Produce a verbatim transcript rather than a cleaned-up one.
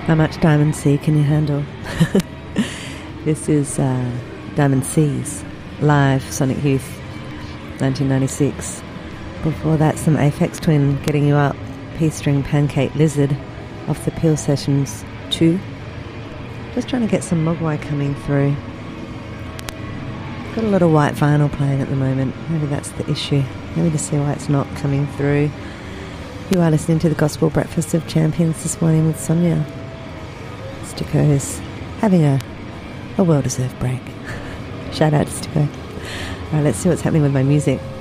How much Diamond C can you handle? This is uh, Diamond C's live Sonic Youth nineteen ninety-six. Before that, some Aphex Twin, Getting You Up, P-String Pancake Lizard off the Peel Sessions two. Just trying to get some Mogwai coming through. Got a lot of white vinyl playing at the moment. Maybe that's the issue. Maybe to see why it's not coming through. You are listening to the Gospel Breakfast of Champions this morning with Sonia. Sticko is having a, a well-deserved break. Shout out to Sticko. Alright, let's see what's happening with my music.